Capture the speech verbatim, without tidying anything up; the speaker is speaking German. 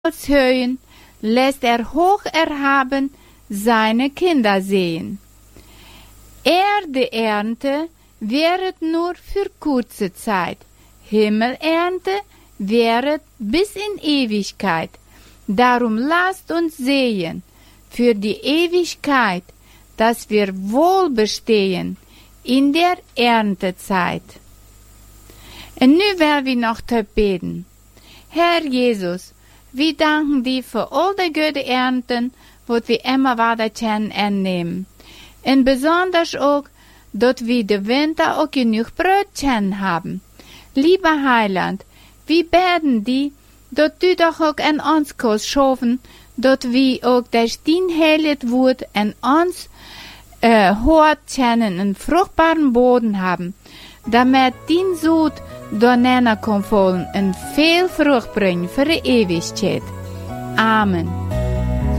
Als Höhen lässt er hoch erhaben seine Kinder sehen. Erdeernte wäret nur für kurze Zeit, Himmelernte wäret bis in Ewigkeit. Darum lasst uns sehen für die Ewigkeit, dass wir wohl bestehen in der Erntezeit. Und nu werden wir noch te beten. Herr Jesus, wir danken dir für all die gute Ernten, wat wir immer weiter kennen und nehmen. Und besonders auch, dass wir den Winter auch genug Brötchen haben. Lieber Heiland, wir beten dir, dass du doch auch an uns kannst schaffen, dass wir auch durch dein heilig Wort an uns äh, hart kennen, einen fruchtbaren Boden haben, damit dein Sod dorneinander kann fallen und viel Frucht bringen für die Ewigkeit. Amen.